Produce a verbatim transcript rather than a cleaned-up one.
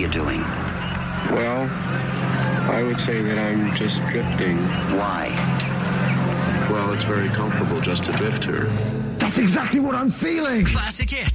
you doing? Well, I would say that I'm just drifting. Why? Well, it's very comfortable just to drift here. That's exactly what I'm feeling. Classic hits.